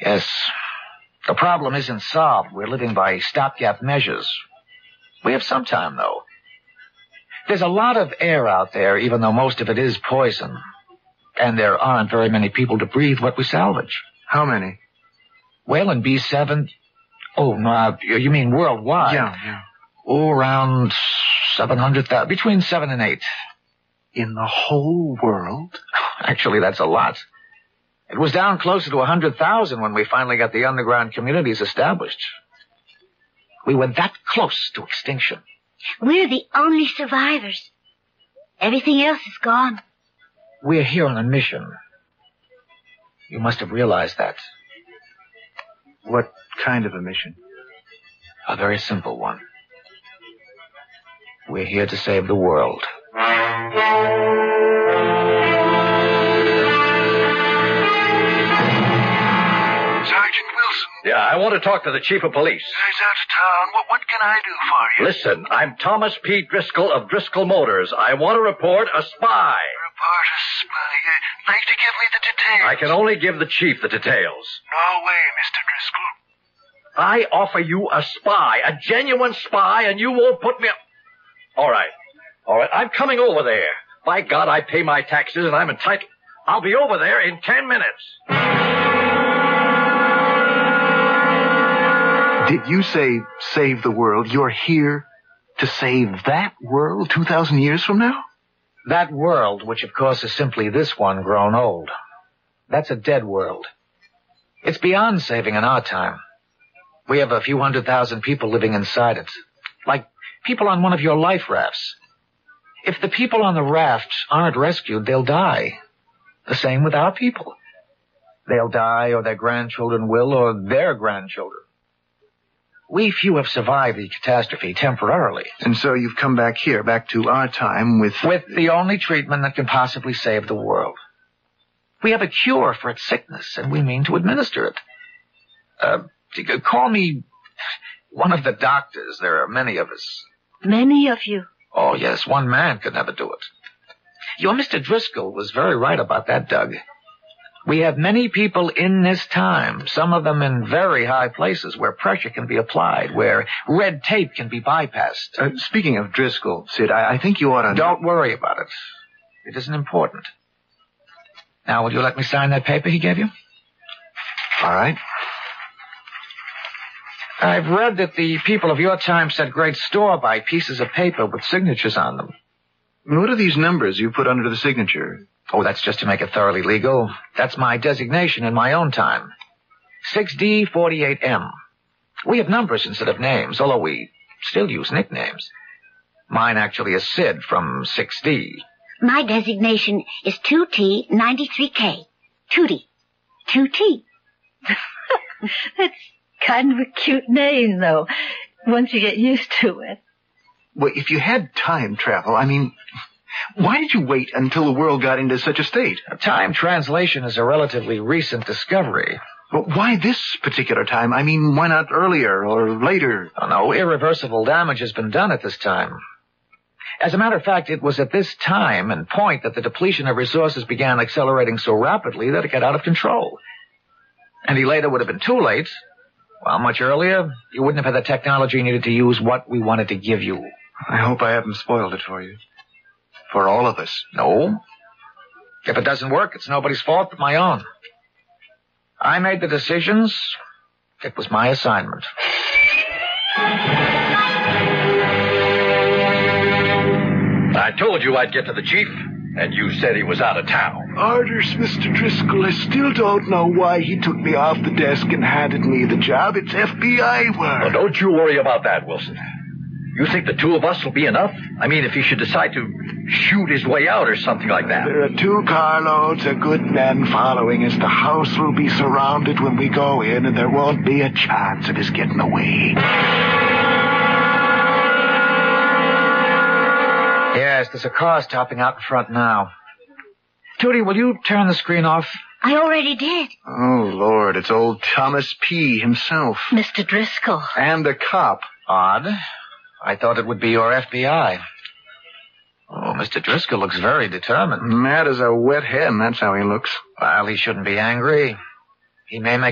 Yes. The problem isn't solved. We're living by stopgap measures. We have some time, though. There's a lot of air out there, even though most of it is poison. And there aren't very many people to breathe what we salvage. How many? Well, in B7... Oh, no, you mean worldwide? Yeah. Oh, around 700,000. Between 7 and 8. In the whole world? Actually, that's a lot. It was down closer to 100,000 when we finally got the underground communities established. We were that close to extinction. We're the only survivors. Everything else is gone. We're here on a mission. You must have realized that. What kind of a mission? A very simple one. We're here to save the world. Sergeant Wilson. Yeah, I want to talk to the chief of police. He's out of town. What can I do for you? Listen, I'm Thomas P. Driscoll of Driscoll Motors. I want to report a spy. Report a spy. You'd like to give me the details? I can only give the chief the details. No way, Mr. Driscoll. I offer you a spy, a genuine spy, and you won't put me up. All right. I'm coming over there. By God, I pay my taxes, and I'm entitled. I'll be over there in 10 minutes. Did you say save the world? You're here to save that world 2,000 years from now? That world, which of course is simply this one grown old. That's a dead world. It's beyond saving in our time. We have a few 100,000 people living inside it. Like people on one of your life rafts. If the people on the raft aren't rescued, they'll die. The same with our people. They'll die, or their grandchildren will, or their grandchildren. We few have survived the catastrophe temporarily. And so you've come back here, back to our time with the only treatment that can possibly save the world. We have a cure for its sickness, and we mean to administer it. Call me one of the doctors. There are many of us. Many of you? Oh, yes, one man could never do it. Your Mr. Driscoll was very right about that, Doug. We have many people in this time, some of them in very high places where pressure can be applied, where red tape can be bypassed. Speaking of Driscoll, Sid, I think you ought to... Don't worry about it. It isn't important. Now, will you let me sign that paper he gave you? All right. I've read that the people of your time set great store by pieces of paper with signatures on them. What are these numbers you put under the signature? Oh, that's just to make it thoroughly legal. That's my designation in my own time. 6D48M. We have numbers instead of names, although we still use nicknames. Mine actually is Sid from 6D. My designation is 2T93K. 2D. 2T. That's kind of a cute name, though, once you get used to it. Well, if you had time travel, why did you wait until the world got into such a state? Time translation is a relatively recent discovery. Well, why this particular time? Why not earlier or later? Oh, no, irreversible damage has been done at this time. As a matter of fact, it was at this time and point that the depletion of resources began accelerating so rapidly that it got out of control. Any later would have been too late. Well, much earlier, you wouldn't have had the technology needed to use what we wanted to give you. I hope I haven't spoiled it for you. For all of us. No. If it doesn't work, it's nobody's fault but my own. I made the decisions. It was my assignment. I told you I'd get to the chief, and you said he was out of town. Orders, Mr. Driscoll. I still don't know why he took me off the desk and handed me the job. It's FBI work. Well, don't you worry about that, Wilson. You think the two of us will be enough? If he should decide to shoot his way out or something like that. There are 2 carloads of good men following us. The house will be surrounded when we go in, and there won't be a chance of his getting away. Yes, there's a car stopping out in front now. Tootie, will you turn the screen off? I already did. Oh, Lord, it's old Thomas P. himself. Mr. Driscoll. And a cop. Odd. I thought it would be your FBI. Oh, Mr. Driscoll looks very determined. Mad as a wet hen, that's how he looks. Well, he shouldn't be angry. He may make